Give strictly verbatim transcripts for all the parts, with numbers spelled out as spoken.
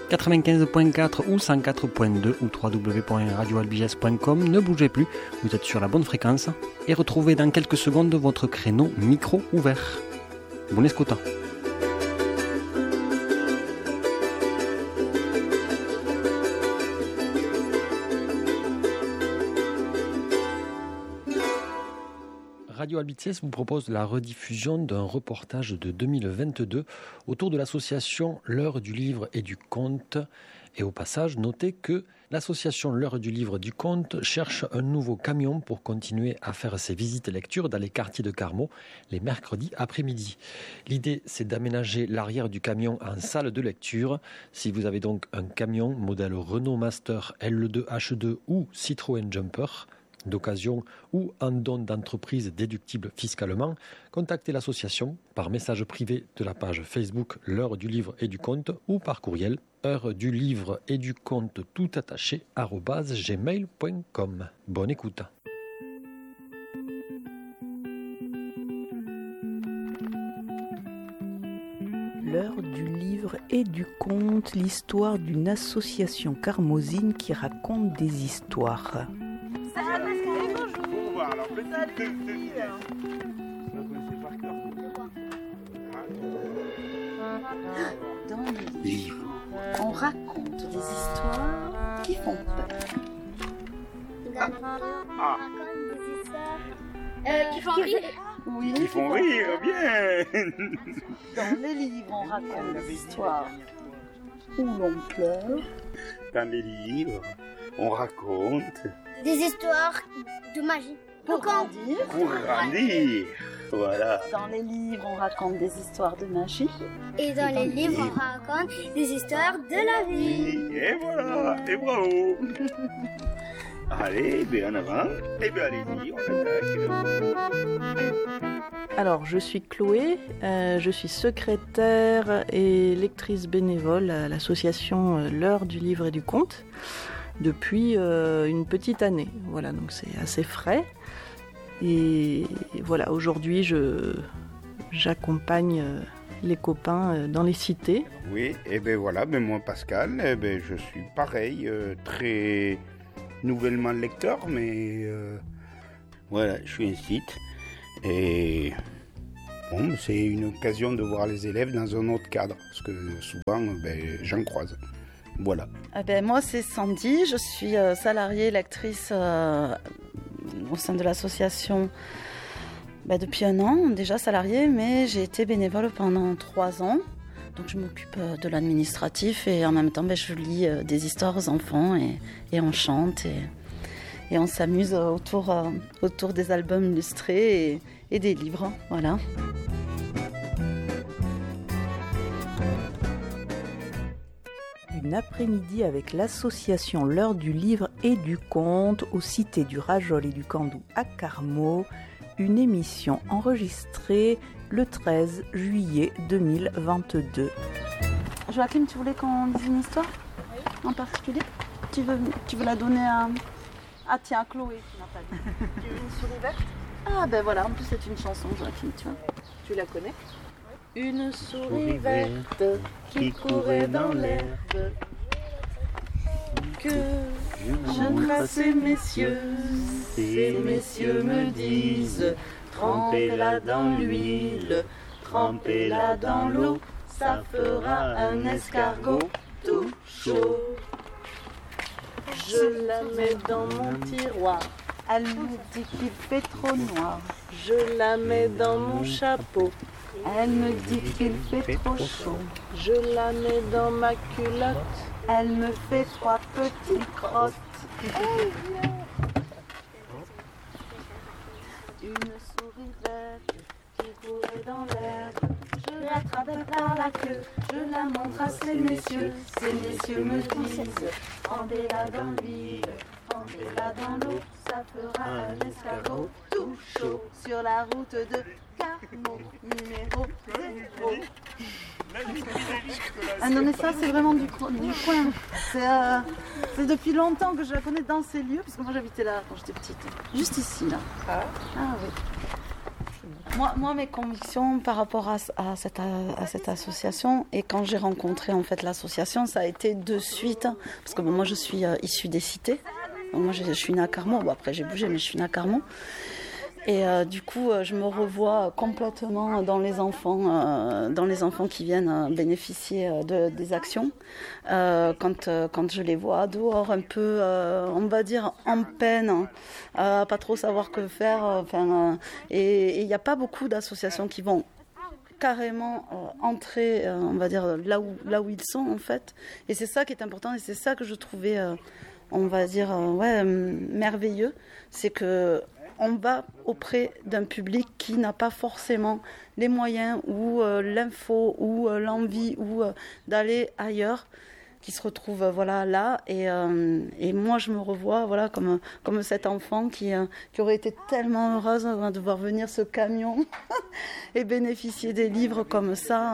quatre-vingt-quinze point quatre ou cent quatre point deux ou w w w point radio albiges point com. Ne bougez plus, vous êtes sur la bonne fréquence et retrouvez dans quelques secondes votre créneau micro ouvert. Bonne écoute. Radio Albiges vous propose la rediffusion d'un reportage de deux mille vingt-deux autour de l'association L'Heure du Livre et du Conte. Et au passage, notez que l'association L'Heure du Livre et du Conte cherche un nouveau camion pour continuer à faire ses visites lecture dans les quartiers de Carmaux les mercredis après-midi. L'idée, c'est d'aménager l'arrière du camion en salle de lecture. Si vous avez donc un camion modèle Renault Master L deux H deux ou Citroën Jumper, d'occasion ou en don d'entreprise déductible fiscalement, contactez l'association par message privé de la page Facebook L'Heure du Livre et du Conte ou par courriel heure du livre et du conte tout attaché arobase gmail point com. Bonne écoute. L'Heure du Livre et du Conte, l'histoire d'une association carmosine qui raconte des histoires. Dans les livres, on raconte des histoires qui font peur. Ah. On raconte des histoires euh, qui font rire. Oui, Ils font rire, bien. Dans les livres, on raconte des histoires où l'on pleure. Dans les livres, on raconte Des histoires de magie. Pour grandir. pour grandir. Voilà. Dans les livres, on raconte des histoires de magie. Et dans les livres, on raconte des histoires de la vie. Et voilà, et bravo. Allez, bien en avant. Et bien allez-y, on attaque. Alors, je suis Chloé, euh, je suis secrétaire et lectrice bénévole à l'association euh, L'Heure du Livre et du Conte depuis euh, une petite année. Voilà, donc c'est assez frais. Et voilà, aujourd'hui, je, j'accompagne euh, les copains euh, dans les cités. Oui, et bien voilà, ben moi Pascal, eh ben, je suis pareil, euh, très nouvellement lecteur, mais euh, voilà, je suis un site. Et bon, c'est une occasion de voir les élèves dans un autre cadre, parce que souvent, ben, j'en croise. Voilà. Ah ben, moi, c'est Sandy, je suis euh, salariée lectrice euh, au sein de l'association ben, depuis un an, déjà salariée, mais j'ai été bénévole pendant trois ans. Donc je m'occupe euh, de l'administratif et en même temps, ben, je lis euh, des histoires aux enfants et, et on chante et, et on s'amuse autour, euh, autour des albums illustrés et, et des livres. Voilà. Une après-midi avec l'association L'Heure du Livre et du Conte aux cités du Rajol et du Candou à Carmaux. Une émission enregistrée le treize juillet deux mille vingt-deux. Joachim, tu voulais qu'on dise une histoire en particulier ? tu veux, tu veux la donner à... Ah tiens, Chloé, tu n'as pas dit. Tu veux une souris verte ? Ah ben voilà, en plus c'est une chanson, Joachim, tu vois. Tu la connais ? Une souris verte qui courait dans l'herbe, que je traçais messieurs, ces messieurs me disent, trempez-la dans l'huile, trempez-la dans l'eau, ça fera un escargot tout chaud. Je la mets dans mon tiroir, elle me dit qu'il fait trop noir, je la mets dans mon chapeau. Elle me dit qu'il fait trop chaud. Je la mets dans ma culotte. Elle me fait trois petits crottes. Une souris verte qui courait dans l'herbe. Je l'attrape par la queue. Je la montre à ces messieurs. Ces messieurs me disent, trempez-la dans l'huile, trempez-la dans l'eau. Ça fera un escargot tout chaud sur la route de Carmaux, numéro zéro. Ah non mais ça c'est vraiment du, co- du coin. C'est, euh, c'est depuis longtemps que je la connais dans ces lieux, parce que moi j'habitais là quand j'étais petite. Juste ici là. Ah, ah oui. moi, moi, mes convictions par rapport à, à, cette, à cette association, et quand j'ai rencontré en fait l'association, ça a été de suite, parce que bon, moi je suis euh, issue des cités, donc, moi je, je suis née à Carmont, bon, après j'ai bougé mais je suis née à Carmont, et euh, du coup euh, je me revois complètement dans les enfants, euh, dans les enfants qui viennent euh, bénéficier euh, de, des actions, euh, quand, euh, quand je les vois dehors un peu, euh, on va dire en peine, euh, pas trop savoir que faire, euh, enfin, euh, et il n'y a pas beaucoup d'associations qui vont carrément euh, entrer, euh, on va dire, là où, là où ils sont en fait, et c'est ça qui est important, et c'est ça que je trouvais, euh, on va dire, euh, ouais, euh, merveilleux, c'est que on va auprès d'un public qui n'a pas forcément les moyens ou euh, l'info ou euh, l'envie ou euh, d'aller ailleurs, qui se retrouve euh, voilà là, et, euh, et moi je me revois voilà comme comme cet enfant qui euh, qui aurait été tellement heureuse euh, de voir venir ce camion et bénéficier des livres comme ça,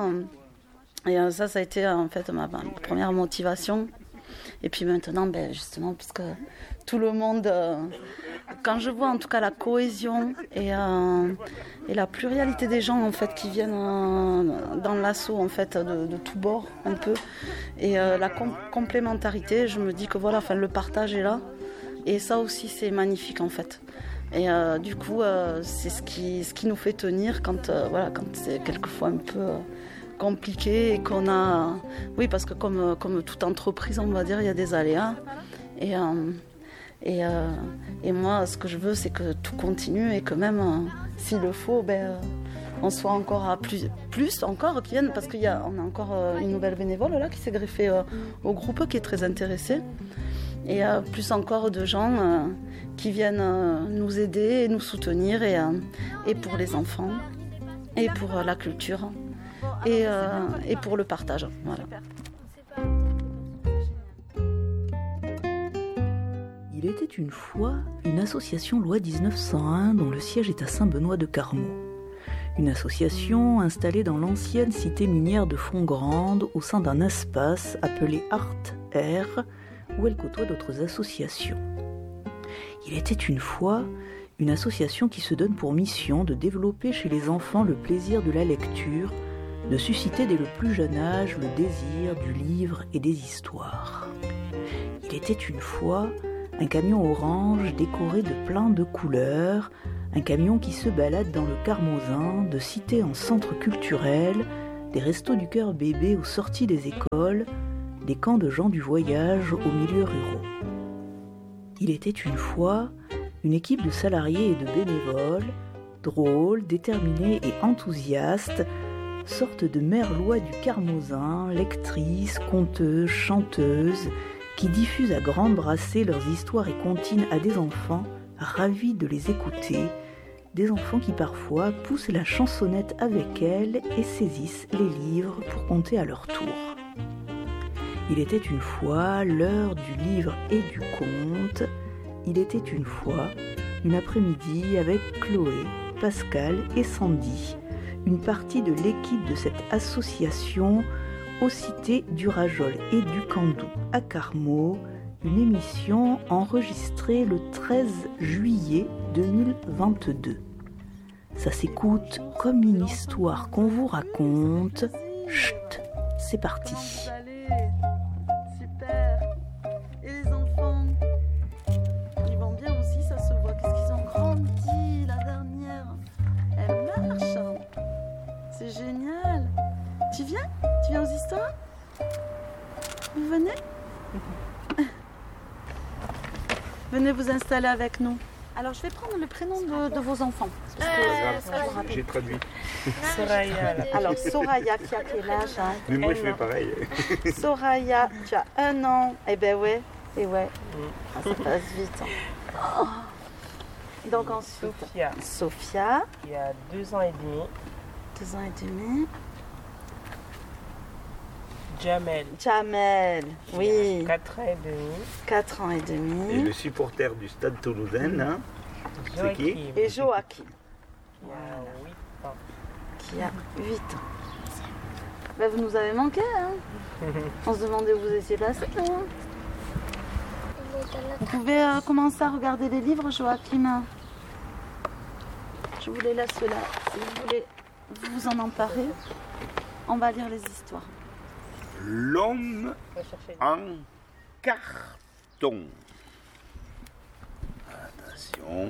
et euh, ça ça a été en fait ma, ma première motivation. Et puis maintenant, ben justement, puisque tout le monde, euh, quand je vois en tout cas la cohésion et, euh, et la pluralité des gens en fait qui viennent euh, dans l'assaut en fait de, de tous bords un peu, et euh, la com- complémentarité, je me dis que voilà, enfin le partage est là, et ça aussi c'est magnifique en fait. Et euh, du coup, euh, c'est ce qui ce qui nous fait tenir quand euh, voilà quand c'est quelquefois un peu euh, compliqué, et qu'on a, oui, parce que comme, comme toute entreprise, on va dire, il y a des aléas, et, euh, et, euh, et moi ce que je veux c'est que tout continue, et que même euh, s'il le faut, ben, euh, on soit encore à plus, plus encore qui viennent, parce qu'on a, a encore euh, une nouvelle bénévole là qui s'est greffée euh, au groupe, qui est très intéressée, et euh, plus encore de gens euh, qui viennent euh, nous aider et nous soutenir, et, euh, et pour les enfants et pour euh, la culture. Et, euh, et pour le partage. Voilà. Il était une fois une association loi dix-neuf cent un dont le siège est à Saint-Benoît de Carmont. Une association installée dans l'ancienne cité minière de Font-Grande au sein d'un espace appelé Art Air, où elle côtoie d'autres associations. Il était une fois une association qui se donne pour mission de développer chez les enfants le plaisir de la lecture, de susciter dès le plus jeune âge le désir du livre et des histoires. Il était une fois un camion orange décoré de plein de couleurs, un camion qui se balade dans le Carmozin, de cité en centre culturel, des restos du cœur bébé aux sorties des écoles, des camps de gens du voyage aux milieux ruraux. Il était une fois une équipe de salariés et de bénévoles, drôles, déterminés et enthousiastes, sorte de mère-loi du Carmozin, lectrices, conteuses, chanteuses, qui diffusent à grande brassée leurs histoires et comptines à des enfants ravis de les écouter, des enfants qui parfois poussent la chansonnette avec elles et saisissent les livres pour compter à leur tour. Il était une fois l'heure du livre et du conte. Il était une fois une après-midi avec Chloé, Pascal et Sandy, une partie de l'équipe de cette association aux cités du Rajol et du Candou à Carmaux, une émission enregistrée le treize juillet deux mille vingt-deux. Ça s'écoute comme une histoire qu'on vous raconte. Chut, c'est parti. Allez, super. Et les enfants, ils vont bien aussi, ça se voit. Qu'est-ce qu'ils ont grandi, la dernière. Elle marche. C'est génial. Tu viens ? Tu viens aux histoires ? Vous venez ? Venez vous installer avec nous. Alors, je vais prendre le prénom de, de vos enfants. Parce que, Euh, je vous rappelle. J'ai traduit. Soraya. Alors, Soraya, qui a quel âge hein Mais moi, je fais pareil. Soraya, tu as un an. Eh ben ouais, et ouais. Ah, ça passe vite. hein. Oh. Donc ensuite, Sophia, Sophia, qui a deux ans et demi. deux ans et demi. Jamel, Jamel, qui oui, a quatre ans et demi. quatre ans et Et demi. le supporter du stade toulousain, hein, c'est qui? Joachim, Et Joachim, qui a huit ans. qui a huit ans. Ben, vous nous avez manqué, hein. On se demandait où vous étiez passé. Hein. Vous pouvez euh, commencer à regarder les livres, Joachim. Je vous les laisse là. Si vous voulez vous en emparer, on va lire les histoires. L'homme en carton. Attention.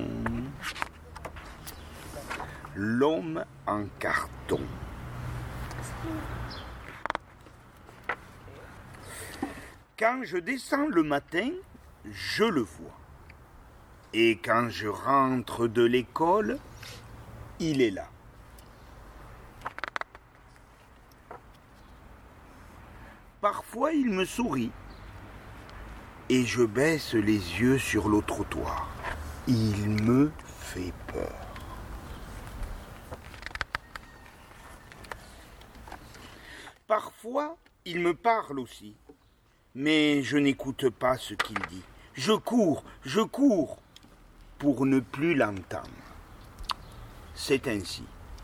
L'homme en carton. Quand je descends le matin, je le vois. Et quand je rentre de l'école, il est là. Parfois, il me sourit. Et je baisse les yeux sur le trottoir. Il me fait peur. Parfois, il me parle aussi. Mais je n'écoute pas ce qu'il dit. Je cours, je cours, pour ne plus l'entendre. C'est ainsi.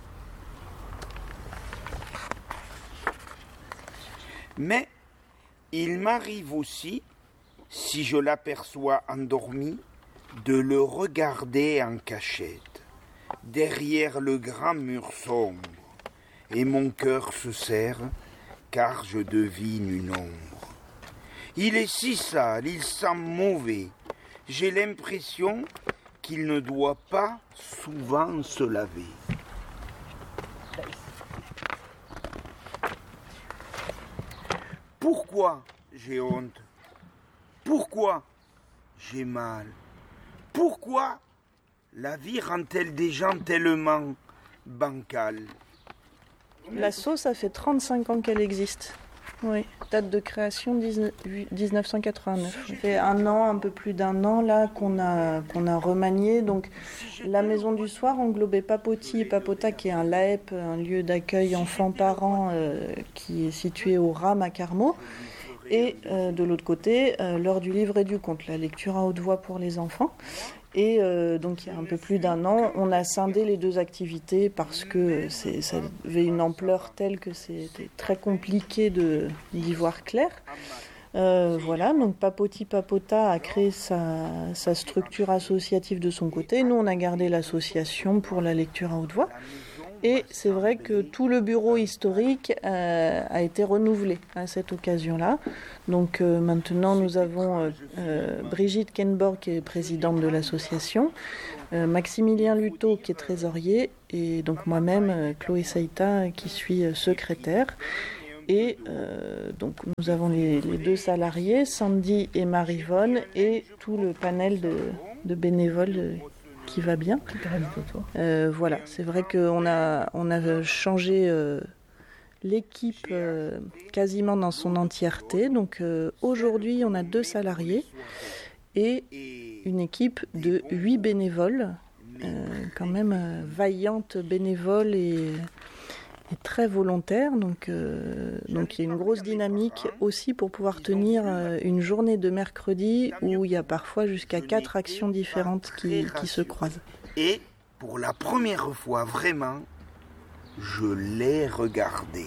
Mais il m'arrive aussi, si je l'aperçois endormi, de le regarder en cachette, derrière le grand mur sombre, et mon cœur se serre, car je devine une ombre. Il est si sale, il sent mauvais. J'ai l'impression qu'il ne doit pas souvent se laver. Pourquoi j'ai honte? Pourquoi j'ai mal? Pourquoi la vie rend-elle des gens tellement bancales? L'asso, ça fait trente-cinq ans qu'elle existe. Oui, date de création dix-neuf cent quatre-vingt-neuf. Ça fait un an, un peu plus d'un an là qu'on a, qu'on a remanié. Donc la Maison du Soir englobait Papoti et Papota, qui est un L A E P, un lieu d'accueil enfants-parents euh, qui est situé au Ram à Carmaux. Et euh, de l'autre côté, euh, l'heure du livre et du conte, la lecture à haute voix pour les enfants. Et euh, donc, il y a un peu plus d'un an, on a scindé les deux activités parce que c'est, ça avait une ampleur telle que c'était très compliqué de, d'y voir clair. Euh, voilà, donc Papoti Papota a créé sa, sa structure associative de son côté. Nous, on a gardé l'association pour la lecture à haute voix. Et c'est vrai que tout le bureau historique euh, a été renouvelé à cette occasion-là. Donc euh, maintenant, nous avons euh, euh, Brigitte Kenborg, qui est présidente de l'association, euh, Maximilien Luto, qui est trésorier, et donc moi-même, euh, Chloé Saïta, qui suis euh, secrétaire. Et euh, donc nous avons les, les deux salariés, Sandy et Marivonne, et tout le panel de, de bénévoles de, qui va bien. Euh, voilà, c'est vrai qu'on a, on a changé euh, l'équipe euh, quasiment dans son entièreté. Donc euh, aujourd'hui, on a deux salariés et une équipe de huit bénévoles, euh, quand même euh, vaillantes bénévoles et, et très volontaires. Donc, euh, donc il y a une grosse dynamique aussi pour pouvoir tenir euh, une journée de mercredi où il y a parfois jusqu'à quatre actions différentes qui, qui se croisent. Et pour la première fois vraiment, je l'ai regardé.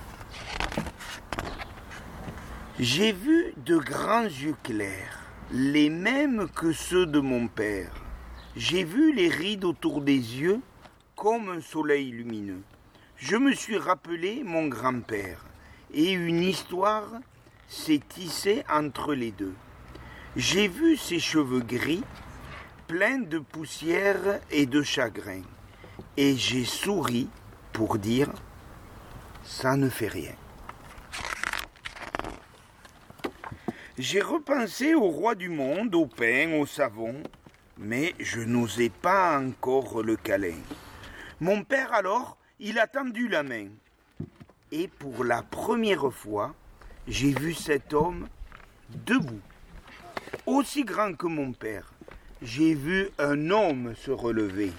J'ai vu de grands yeux clairs, les mêmes que ceux de mon père. J'ai vu les rides autour des yeux comme un soleil lumineux. Je me suis rappelé mon grand-père et une histoire s'est tissée entre les deux. J'ai vu ses cheveux gris, pleins de poussière et de chagrin, et j'ai souri pour dire « ça ne fait rien ». J'ai repensé au roi du monde, au pain, au savon, mais je n'osais pas encore le câlin. Mon père alors, il a tendu la main. Et pour la première fois, j'ai vu cet homme debout, aussi grand que mon père. J'ai vu un homme se relever.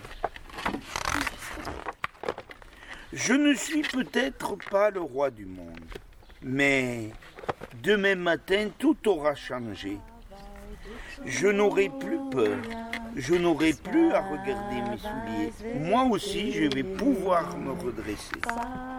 Je ne suis peut-être pas le roi du monde, mais demain matin, tout aura changé. Je n'aurai plus peur. Je n'aurai plus à regarder mes souliers. Moi aussi, je vais pouvoir me redresser.